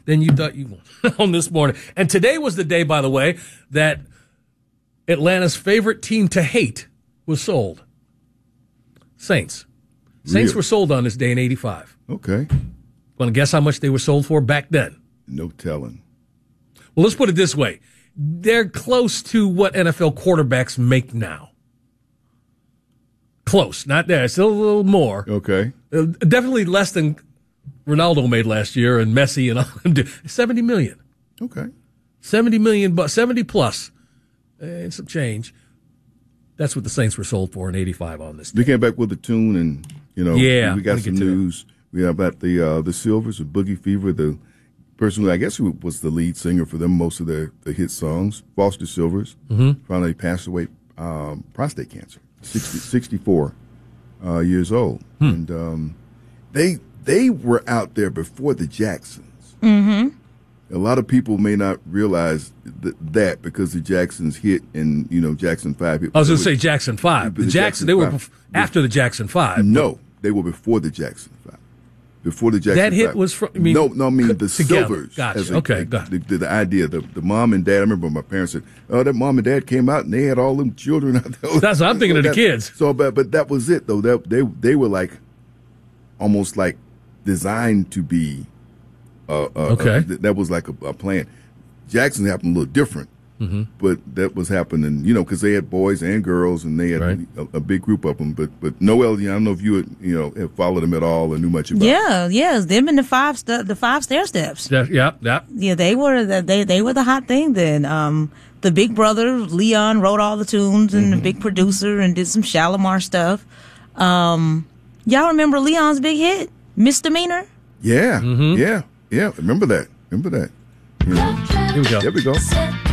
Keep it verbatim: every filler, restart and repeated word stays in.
than you thought you would on this morning. And today was the day, by the way, that Atlanta's favorite team to hate was sold. Saints. Saints Real. were sold on this day in eighty-five. Okay. Want to guess how much they were sold for back then? No telling. Well, let's put it this way. They're close to what N F L quarterbacks make now. Close. Not there. Still a little more. Okay. Uh, definitely less than Ronaldo made last year and Messi and all them do. seventy million. Okay. seventy million, but seventy plus. And some change. That's what the Saints were sold for in eighty-five on this day. They came back with a tune, and, you know, Yeah, we got let me some get to news. We have about the uh, the Silvers with Boogie Fever, the person who I guess who was the lead singer for them, most of their, their hit songs, Foster Silvers, Mm-hmm. finally passed away, um, prostate cancer, sixty, sixty-four uh, years old. Hmm. And um, they they were out there before the Jacksons. Mm-hmm. A lot of people may not realize th- that because the Jacksons hit and, you know, Jackson five hit. I was going to say Jackson five. The, The Jackson, Jackson they were five. bef- after the Jackson five. No, they were before the Jackson five. Before the Jackson That hit five. was from, I mean, no, no, I mean the together. Silvers. Gotcha. as a- Okay, the, got it. the, the, the idea, the, the mom and dad, I remember my parents said, oh, that mom and dad came out and they had all them children out there. That's what I'm thinking of the That- kids. So, but, but that was it, though. That, they, they were like, almost like designed to be, uh, uh, Okay. uh, th- that was like a, a plan. Jackson happened a little different. Mm-hmm. But that was happening, you know, because they had boys and girls, and they had Right. a, a big group of them. But but Noel, I don't know if you had, you know, have followed them at all or knew much about. Yeah, yeah, them and the five st- the five stair steps. Yeah, yeah, yeah. Yeah, they were the, they they were the hot thing then. Um, the big brother Leon wrote all the tunes and Mm-hmm. the big producer and did some Shalimar stuff. Um, y'all remember Leon's big hit, Misdemeanor? Yeah, Mm-hmm. yeah, yeah. Remember that. Remember that. You know, Here we go. there we go.